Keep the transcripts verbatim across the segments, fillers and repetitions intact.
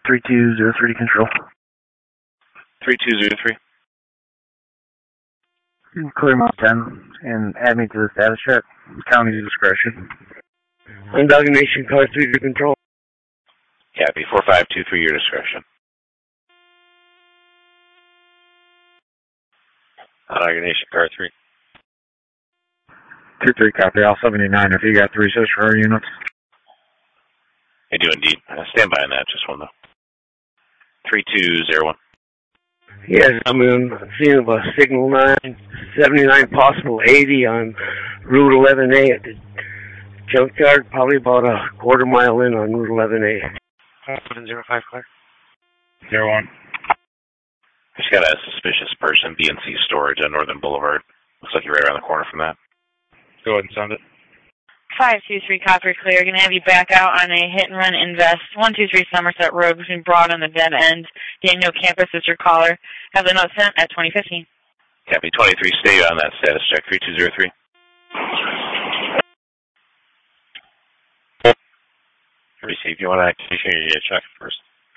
three two zero three control. three two zero three. Clear my ten and add me to the status check. County discretion. Undocumentation car three to control. Copy. four five two three, your discretion. Undocumentation car three. two three copy. All seventy-nine. If you got three sister units. I do indeed. Uh, stand by on that. Just one though. three two zero one. Yes, I'm in seeing about signal nine, seventy-nine possible eighty on Route eleven A at the junkyard, probably about a quarter mile in on Route eleven A. seven zero five, clear. Zero one. Just got a suspicious person, B and C storage on Northern Boulevard. Looks like you're right around the corner from that. Go ahead and sound it. five two three, copy clear. Going to have you back out on a hit and run invest. one two three Somerset Road between Broad and the dead end. Daniel Campus is your caller. Have the note sent at twenty fifteen. Copy. twenty-three, stay on that status check. three two zero three. Receive. You want to activation or you get check first?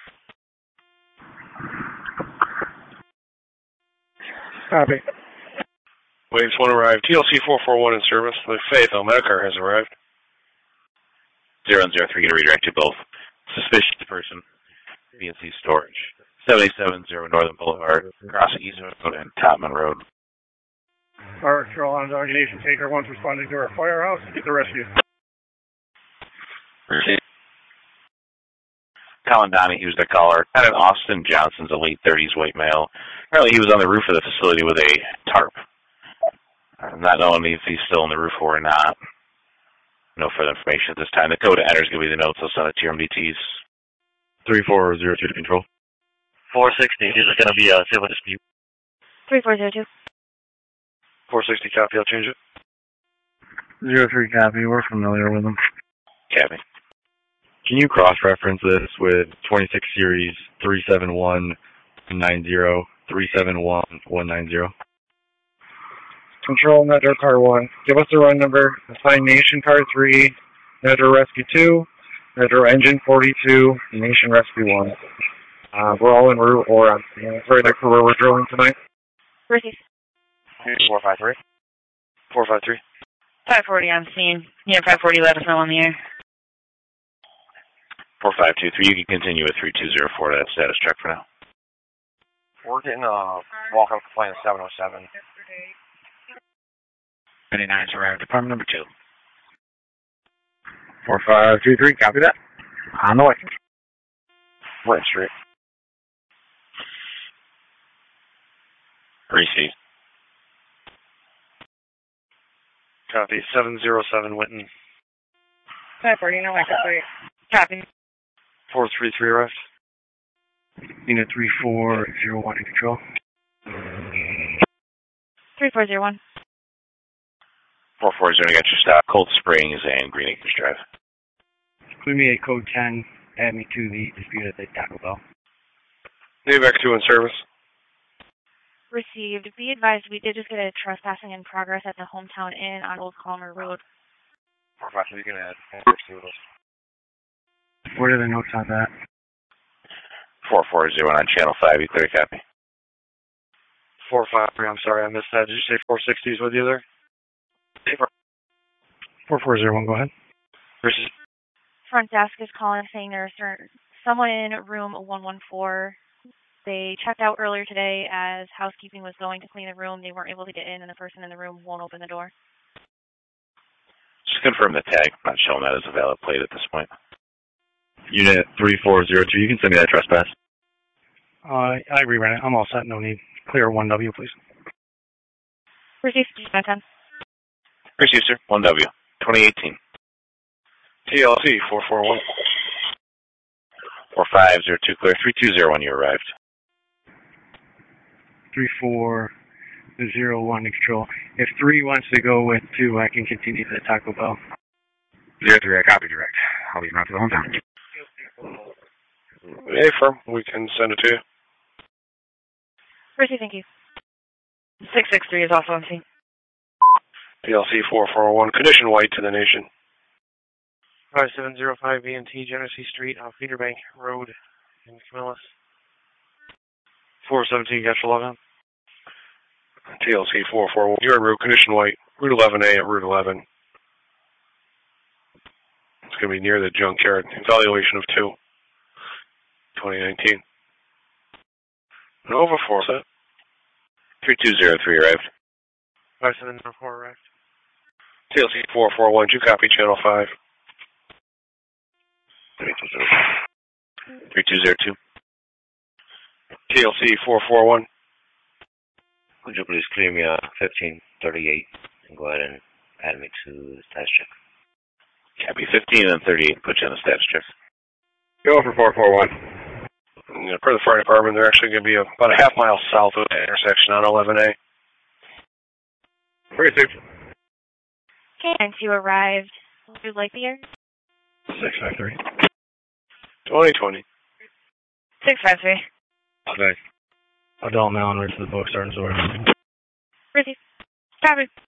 Copy. Waves one arrived. T L C four four one in service. The Faith Omedcar has arrived. zero and zero three, going to redirect you both. Suspicious person, B and C storage. seventy-seven zero Northern Boulevard, across Eastman Road and Topman Road. Our Carolina Delegation Taker one's responding to our firehouse. Get the rescue. Receive. Colin Donahue, the caller. Lieutenant Austin Johnson's a late thirties white male. Apparently he was on the roof of the facility with a tarp. I'm not knowing if he's still on the roof or not. No further information at this time. The code to enter is going to be the notes. I'll send it to your M D Ts. three four zero two to control. four sixty, this is going to be a civil dispute. three four zero two. four sixty, copy. I'll change it. Zero three copy. We're familiar with them. Copy. Can you cross-reference this with twenty-six series three seven one nine zero, three seven one one nine zero? Control Metro Car one. Give us the run number. Assign Nation Car three, Metro Rescue two, Metro Engine forty-two, Nation Rescue one. Uh, we're all en route or on uh, right next to where we're drilling tonight. Receive. four five three. four five three. five forty on scene. Yeah, five forty, let us know on the air. four five two three, you can continue with three two zero four to that status check for now. We're getting a walk-up complaint at seven oh seven. twenty-nine arrived. Department number two. four five two three, copy that. On the way. Went straight. Receive. Copy. seven zero seven, Winton. five forty, no echo three. Copy. four three three arrived. Unit three four zero one in control. three four zero one. four four zero, got your stop. Cold Springs and Green Acres Drive. Include me at code ten. Add me to the dispute at the Taco Bell. Navac two in service. Received. Be advised, we did just get a trespassing in progress at the Hometown Inn on Old Calmer Road. four five three, you can add. What are the notes on that? four four zero on channel five, you clear copy. four five three, I'm sorry, I missed that. Did you say four sixty is with you there? four four zero one, go ahead. Versus Front desk is calling saying there's someone in room one one four. They checked out earlier today as housekeeping was going to clean the room. They weren't able to get in, and the person in the room won't open the door. Just confirm the tag. I'm not showing that as a valid plate at this point. Unit three four zero two, you can send me that trespass. Uh, I reran it. I'm all set. No need. Clear one W, please. Received. ten. Receive, sir. one W. twenty eighteen. T L C four four one. four five zero two clear. three two zero one, you arrived. three four zero one in control. If three wants to go with two, I can continue to the Taco Bell. zero three, I copy direct. I'll leave him out to the hometown. Hey, firm. We can send it to you. Receive, thank you. six six three is also on scene. T L C four four one. Condition white to the nation. five seven zero five B and T Genesee Street off Peterbank Road. Camillus. four seventeen, got your log on. T L C four four one. You're in route, condition white. Route eleven A at Route eleven. It's going to be near the junkyard. Evaluation of two. twenty nineteen. Nova four set. three two zero three arrived. five seven zero four arrived. T L C four four one, you copy channel five. three two zero two. three two zero two. T L C four four one. Could you please clear me a fifteen thirty-eight and go ahead and add me to the status check? Copy fifteen and thirty-eight, put you on the status check. Go for four four one. You know, per the fire department, they're actually going to be about a half mile south of the intersection on eleven A. Three six. Okay, and two arrived. Would you like the air? six five three. twenty twenty. six five three. Okay. Adult now en route to the book starting store. Receive. Copy.